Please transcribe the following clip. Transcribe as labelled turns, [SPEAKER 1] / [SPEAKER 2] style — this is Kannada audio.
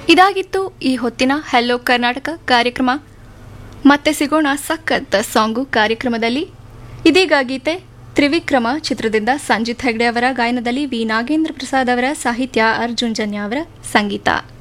[SPEAKER 1] ಇದಾಗಿತ್ತು ಈ ಹೊತ್ತಿನ ಹೆಲೋ ಕರ್ನಾಟಕ ಕಾರ್ಯಕ್ರಮ. ಮತ್ತೆ ಸಿಗೋಣ ಸಖತ್ ಸಾಂಗು ಕಾರ್ಯಕ್ರಮದಲ್ಲಿ. ಇದೀಗ ಗೀತೆ ತ್ರಿವಿಕ್ರಮ ಚಿತ್ರದಿಂದ ಸಂಜಿತ್ ಹೆಗ್ಡೆ ಅವರ ಗಾಯನದಲ್ಲಿ ವಿ ನಾಗೇಂದ್ರ ಪ್ರಸಾದ್ ಅವರ ಸಾಹಿತ್ಯ, ಅರ್ಜುನ್ ಜನ್ಯ ಅವರ ಸಂಗೀತ.